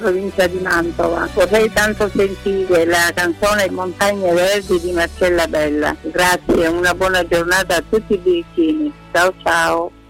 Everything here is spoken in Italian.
provincia di Mantova. Vorrei tanto sentire la canzone Montagne Verdi di Marcella Bella. Grazie, una buona giornata a tutti i vicini. Ciao ciao.